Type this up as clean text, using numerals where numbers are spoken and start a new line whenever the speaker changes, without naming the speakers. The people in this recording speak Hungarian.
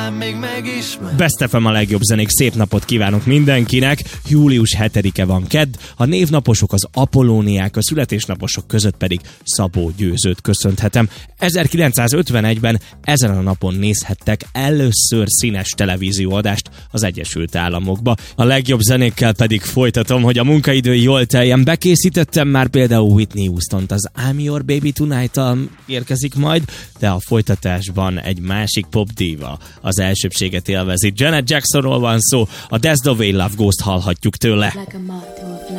talán még megismer.
Best FM a legjobb zenék, szép napot kívánok mindenkinek. Július 7-e van kedd, a névnaposok az Apollóniák, a születésnaposok között pedig Szabó Győzőt köszönhetem. 1951-ben ezen a napon nézhettek először színes televízióadást az Egyesült Államokba. A legjobb zenékkel pedig folytatom, hogy a munkaidő jól teljen. Bekészítettem már például Whitney Houstont, az I'm Your Baby Tonight-tal érkezik majd, de a folytatásban egy másik pop diva az elsőbbséget élvezi. Janet Jacksonról van szó, a That's the Way Love Goes-t hallhatjuk tőle.
Like a moth to